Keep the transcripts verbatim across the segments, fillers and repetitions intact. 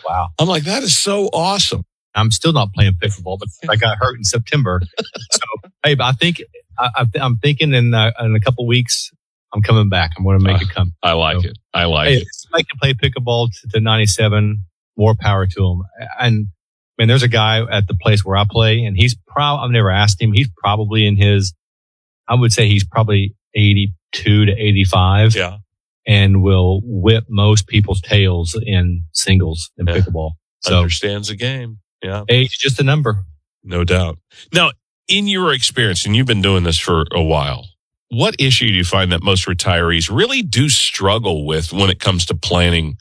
Wow. I'm like, that is so awesome. I'm still not playing pickleball, but I got hurt in September. So, hey, but I think I, I'm thinking in, uh, in a couple weeks, I'm coming back. I'm going to make uh, it come. I like so, it. I like hey, it. If I can play pickleball to, to ninety-seven, more power to him. And I mean, there's a guy at the place where I play, and he's probably, I've never asked him, he's probably in his, I would say he's probably eighty-two to eighty-five. Yeah. And will whip most people's tails in singles in yeah. pickleball. So understands the game. Yeah. Age is just a number. No doubt. Now, in your experience, and you've been doing this for a while, what issue do you find that most retirees really do struggle with when it comes to planning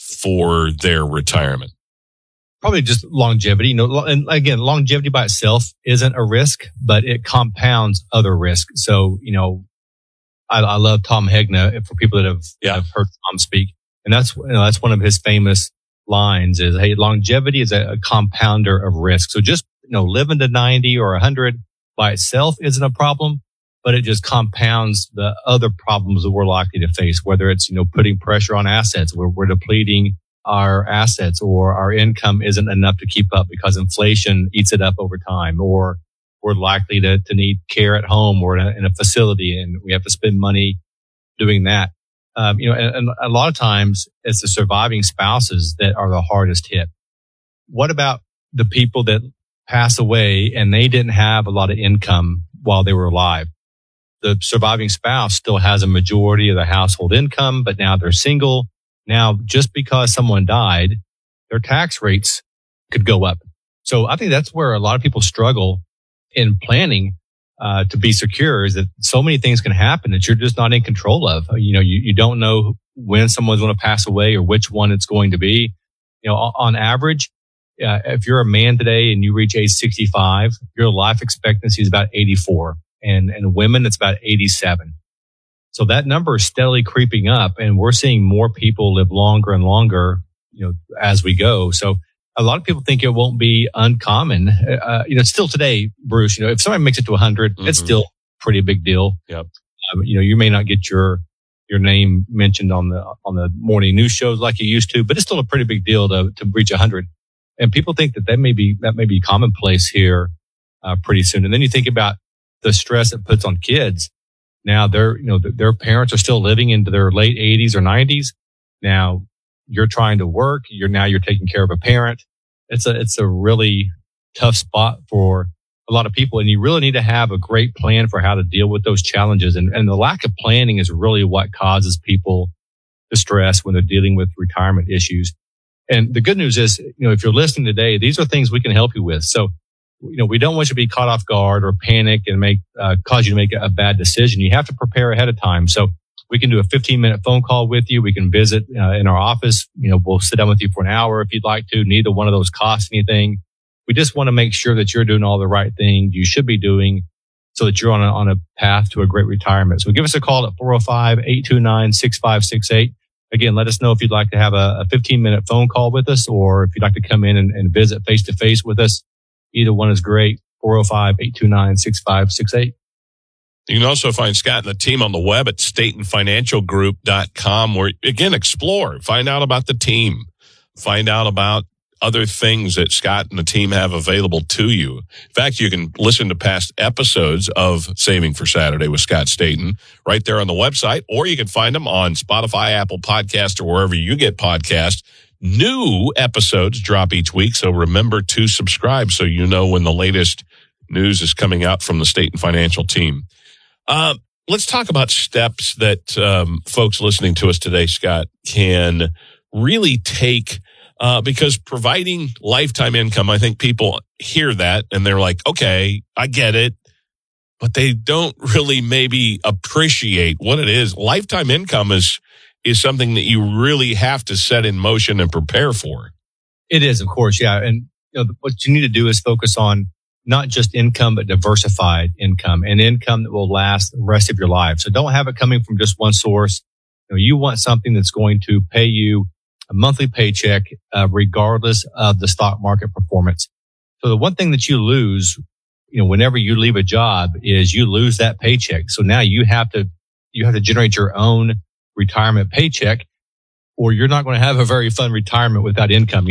for their retirement? Probably just longevity. You know, and again, longevity by itself isn't a risk, but it compounds other risks. So, you know, I, I love Tom Hegna for people that have, yeah. have heard Tom speak. And that's, you know, that's one of his famous lines is, hey, longevity is a, a compounder of risk. So just, you know, living to ninety or one hundred by itself isn't a problem, but it just compounds the other problems that we're likely to face, whether it's, you know, putting pressure on assets, where we're depleting our assets, or our income isn't enough to keep up because inflation eats it up over time, or we're likely to, to need care at home or in a, in a facility, and we have to spend money doing that. Um, you know, and, and a lot of times it's the surviving spouses that are the hardest hit. What about the people that pass away and they didn't have a lot of income while they were alive? The surviving spouse still has a majority of the household income, but now they're single. Now, just because someone died, their tax rates could go up. So I think that's where a lot of people struggle in planning uh, to be secure, is that so many things can happen that you're just not in control of. You know, you, you don't know when someone's going to pass away or which one it's going to be. You know, on average, uh, if you're a man today and you reach age sixty-five, your life expectancy is about eighty-four, and, and women, it's about eighty-seven. So that number is steadily creeping up, and we're seeing more people live longer and longer, you know, as we go. So a lot of people think it won't be uncommon. Uh, you know, still today, Bruce, you know, if somebody makes it to one hundred, mm-hmm. it's still pretty big deal. Yep. Um, you know, you may not get your, your name mentioned on the, on the morning news shows like you used to, but it's still a pretty big deal to, to reach one hundred. And people think that that may be, that may be commonplace here, uh, pretty soon. And then you think about the stress it puts on kids. Now they're, you know, their parents are still living into their late eighties or nineties. Now you're trying to work. You're now you're taking care of a parent. It's a, it's a really tough spot for a lot of people. And you really need to have a great plan for how to deal with those challenges. And, and the lack of planning is really what causes people distress when they're dealing with retirement issues. And the good news is, you know, if you're listening today, these are things we can help you with. So, you know, we don't want you to be caught off guard or panic and make, uh, cause you to make a bad decision. You have to prepare ahead of time. So we can do a fifteen minute phone call with you. We can visit uh, in our office. You know, we'll sit down with you for an hour if you'd like to. Neither one of those costs anything. We just want to make sure that you're doing all the right things you should be doing so that you're on a, on a path to a great retirement. So give us a call at four oh five, eight two nine, six five six eight. Again, let us know if you'd like to have a, a fifteen minute phone call with us, or if you'd like to come in and, and visit face to face with us. Either one is great. four oh five, eight two nine, six five six eight. You can also find Scott and the team on the web at staten financial group dot com, where, again, explore, find out about the team, find out about other things that Scott and the team have available to you. In fact, you can listen to past episodes of Saving for Saturday with Scott Staten right there on the website, or you can find them on Spotify, Apple Podcast, or wherever you get podcasts. New episodes drop each week, so remember to subscribe so you know when the latest news is coming out from the Staten Financial team. Uh, let's talk about steps that um, folks listening to us today, Scott, can really take, uh, because providing lifetime income, I think people hear that and they're like, okay, I get it, but they don't really maybe appreciate what it is. Lifetime income is is something that you really have to set in motion and prepare for. It is, of course, yeah. And you know, what you need to do is focus on not just income, but diversified income, and income that will last the rest of your life. So don't have it coming from just one source. You know, you want something that's going to pay you a monthly paycheck, uh, regardless of the stock market performance. So the one thing that you lose, you know, whenever you leave a job is you lose that paycheck. So now you have to, you have to generate your own retirement paycheck, or you're not going to have a very fun retirement without income.